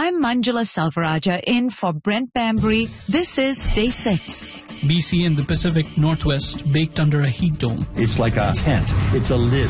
I'm Manjula Salvaraja in for Brent Bambry. This is Day 6. BC and the Pacific Northwest baked under a heat dome. It's like a tent. It's a lid.